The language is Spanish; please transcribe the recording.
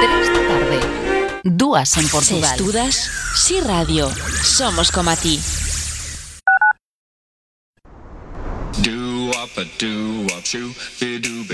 3 da tarde. Dúas en Portugal. Se estudas, si radio. Somos como a ti. Do up a do up shoe, be do be